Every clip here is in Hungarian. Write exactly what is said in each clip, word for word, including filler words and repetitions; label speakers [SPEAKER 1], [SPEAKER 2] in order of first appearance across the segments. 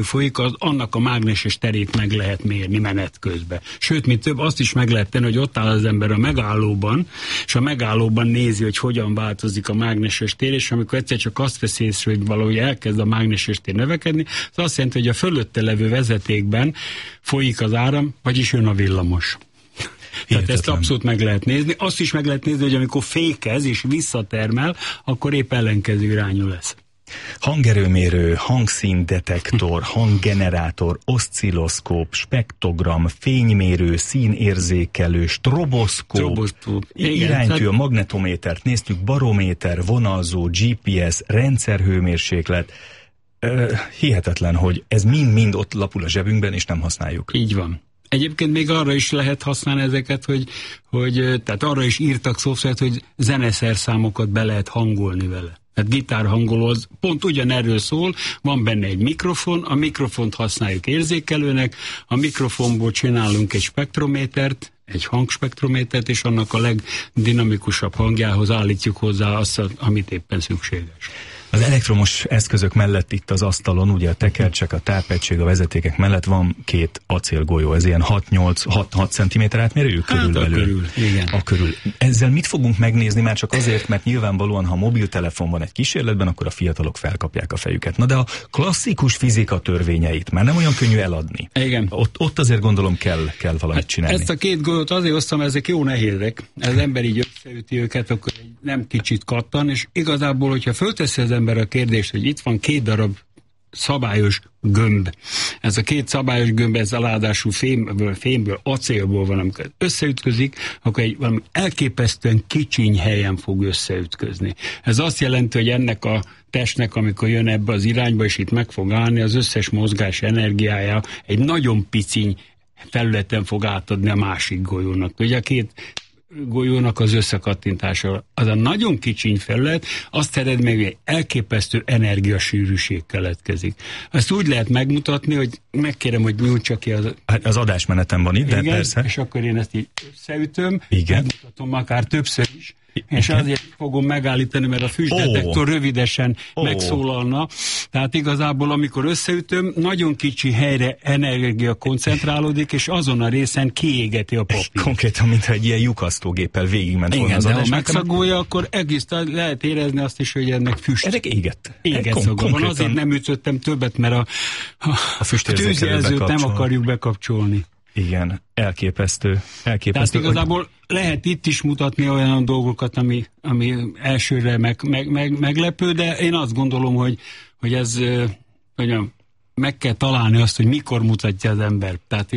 [SPEAKER 1] folyik, az, annak a mágneses terét meg lehet mérni menet közben. Sőt, mint több, azt is meg lehet tenni, hogy ott áll az ember a megállóban, és a megállóban nézi, hogy hogyan változik a mágneses tér, és amikor egyszer csak azt vesz észre, hogy valahogy elkezd a mágneses tér növekedni, az azt jelenti, hogy a fölötte levő vezetékben folyik az áram, vagyis jön a villamos. Tehát ezt abszolút meg lehet nézni. Azt is meg lehet nézni, hogy amikor fékez és visszatermel, akkor épp ellenkező irányú lesz.
[SPEAKER 2] Hangerőmérő, hangszíndetektor, hanggenerátor, oszcilloszkóp, spektrogram, fénymérő, színérzékelő, stroboszkóp,
[SPEAKER 1] Stroboszkóp.
[SPEAKER 2] iránytű, a magnetométert néztük, barométer, vonalzó, gé pé es, rendszerhőmérséklet. Uh, hihetetlen, hogy ez mind-mind ott lapul a zsebünkben, és nem használjuk.
[SPEAKER 1] Így van. Egyébként még arra is lehet használni ezeket, hogy, hogy tehát arra is írtak szoftvert, hogy zeneszerszámokat be lehet hangolni vele. Tehát gitárhangoló az pont ugyanerről szól, van benne egy mikrofon, a mikrofont használjuk érzékelőnek, a mikrofonból csinálunk egy spektrométert, egy hangspektrométert, és annak a legdinamikusabb hangjához állítjuk hozzá azt, amit éppen szükséges.
[SPEAKER 2] Az elektromos eszközök mellett itt az asztalon, ugye a tekercsek, a tápegység, a vezetékek mellett van két acélgolyó, ez ilyen hat-nyolc centiméter átmérőjű körülbelül.
[SPEAKER 1] Hát a körül, igen.
[SPEAKER 2] A körül. Ezzel mit fogunk megnézni már csak azért, mert nyilvánvalóan, ha mobiltelefon van egy kísérletben, akkor a fiatalok felkapják a fejüket. Na de a klasszikus fizika törvényeit már nem olyan könnyű eladni.
[SPEAKER 1] Igen.
[SPEAKER 2] Ott, ott azért gondolom kell, kell valamit
[SPEAKER 1] hát
[SPEAKER 2] csinálni.
[SPEAKER 1] Ezt a két golyót azért hoztam, ezek jó nehézek. Az ember így összeüti őket, akkor nem kicsit kattan, és igazából, hogyha fölteszi az ember a kérdést, hogy itt van két darab szabályos gömb. Ez a két szabályos gömb, ez aláadásul fémből, fémből, acélból van, amikor összeütközik, akkor egy valami elképesztően kicsiny helyen fog összeütközni. Ez azt jelenti, hogy ennek a testnek, amikor jön ebbe az irányba, és itt meg fog állni, az összes mozgás energiája egy nagyon piciny felületen fog átadni a másik golyónak. Ugye a két golyónak az összekattintása. Az a nagyon kicsiny felület azt eredmény, hogy egy elképesztő energiasűrűség keletkezik. Ezt úgy lehet megmutatni, hogy megkérem, hogy nyújtsa ki az...
[SPEAKER 2] Hát az adásmenetem van itt, de
[SPEAKER 1] igen,
[SPEAKER 2] persze.
[SPEAKER 1] És akkor én ezt így összeütöm,
[SPEAKER 2] igen.
[SPEAKER 1] megmutatom akár többször is, és azért fogom megállítani, mert a füstdetektor oh. rövidesen oh. megszólalna. Tehát igazából, amikor összeütöm, nagyon kicsi helyre energia koncentrálódik, és azon a részen kiégeti a papírt.
[SPEAKER 2] Konkrétan, mintha egy ilyen lyukasztógéppel végigment volna az adás.
[SPEAKER 1] Igen, de ha megszagolja, akkor egész lehet érezni azt is, hogy ennek füst.
[SPEAKER 2] Ezek égett.
[SPEAKER 1] Éget
[SPEAKER 2] Kon-
[SPEAKER 1] szaga van.
[SPEAKER 2] konkrétan...
[SPEAKER 1] Azért nem ütöttem többet, mert a, a, a tűzjelzőt nem akarjuk bekapcsolni.
[SPEAKER 2] Igen, elképesztő. elképesztő.
[SPEAKER 1] Tehát igazából lehet itt is mutatni olyan dolgokat, ami, ami elsőre meg, meg, meg, meglepő, de én azt gondolom, hogy, hogy ez mondjam, meg kell találni azt, hogy mikor mutatja az ember. Tehát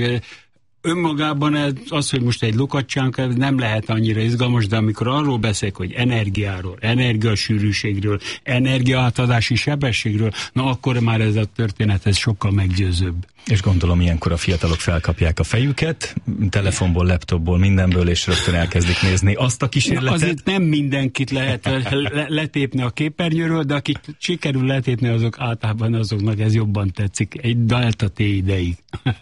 [SPEAKER 1] önmagában ez, az, hogy most egy lukacsánk, nem lehet annyira izgalmas, de amikor arról beszélek, hogy energiáról, energiasűrűségről, energiaátadási sebességről, na akkor már ez a történet ez sokkal meggyőzőbb.
[SPEAKER 2] És gondolom ilyenkor a fiatalok felkapják a fejüket, telefonból, laptopból, mindenből, és rögtön elkezdik nézni azt a kísérletet.
[SPEAKER 1] Azért nem mindenkit lehet le- letépni a képernyőről, de akik sikerül letépni, azok általában azoknak ez jobban tetszik. Egy delta T ideig.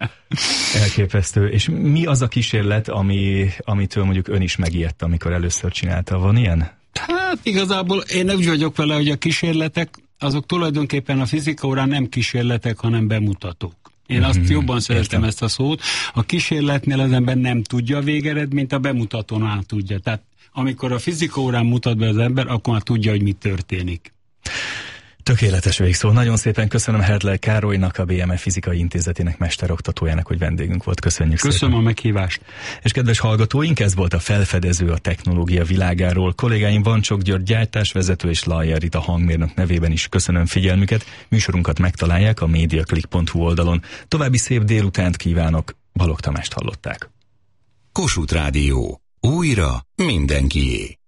[SPEAKER 2] Elképesztő. És mi az a kísérlet, ami, amitől mondjuk ön is megijedt, amikor először csinálta? Van ilyen?
[SPEAKER 1] Hát igazából én úgy vagyok vele, hogy a kísérletek, azok tulajdonképpen a fizika órán nem kísérletek, hanem bemutatók. Én azt jobban szeretem ezt a szót. A kísérletnél az ember nem tudja a végeredményt, a bemutatónál tudja. Tehát amikor a fizika órán mutat be az ember, akkor már tudja, hogy mi történik.
[SPEAKER 2] Tökéletes végszó. Nagyon szépen köszönöm Hertler Károlynak, a bé em e Fizikai Intézetének mesteroktatójának, hogy vendégünk volt. Köszönjük
[SPEAKER 1] Köszönöm
[SPEAKER 2] szépen.
[SPEAKER 1] Köszönöm a meghívást.
[SPEAKER 2] És kedves hallgatóink, ez volt a Felfedező a technológia világáról. Kollégáim Vancsok György gyártásvezető és Lajjár Rita hangmérnök nevében is köszönöm figyelmüket. Műsorunkat megtalálják a mediaclick pont hu oldalon. További szép délutánt kívánok. Balogh Tamást hallották.
[SPEAKER 3] Kossuth Rádió. Újra mindenkié.